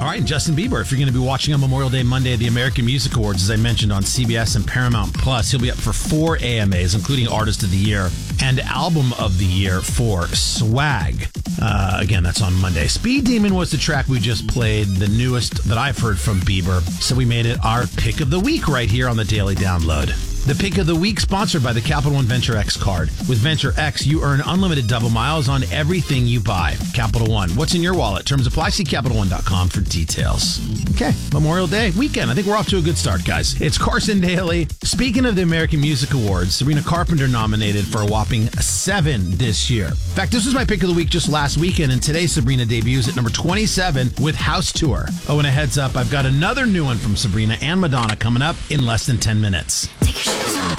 right, and Justin Bieber, if you're going to be watching on Memorial Day Monday the American Music Awards, as I mentioned on CBS and Paramount Plus, he'll be up for 4 AMAs, including Artist of the Year and Album of the Year for Swag. Again, that's on Monday. Speed Demon was the track we just played, the newest that I've heard from Bieber. So we made it our pick of the week right here on the Daily Download. The pick of the week sponsored by the Capital One Venture X card. With Venture X, you earn unlimited double miles on everything you buy. Capital One, what's in your wallet? Terms apply. See CapitalOne.com for details. Okay, Memorial Day weekend. I think we're off to a good start, guys. It's Carson Daly. Speaking of the American Music Awards, Sabrina Carpenter nominated for a whopping 7 this year. In fact, this was my pick of the week just last weekend, and today Sabrina debuts at number 27 with House Tour. Oh, and a heads up, I've got another new one from Sabrina and Madonna coming up in less than 10 minutes. Take your shoes off.